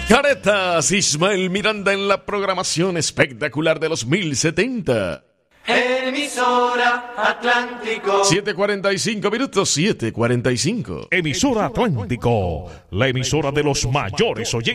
Caretas, Ismael Miranda en la programación espectacular de los 1070. Emisora Atlántico. 7:45 minutos, 7:45. Emisora Atlántico, la emisora de los mayores oyentes.